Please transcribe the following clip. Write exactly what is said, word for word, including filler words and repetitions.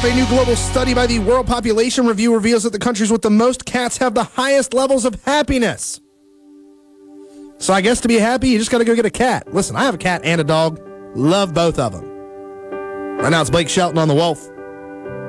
Wolf, a new global study by the World Population Review reveals that the countries with the most cats have the highest levels of happiness. So I guess to be happy, you just got to go get a cat. Listen, I have a cat and a dog. Love both of them. Right now, it's Blake Shelton on The Wolf.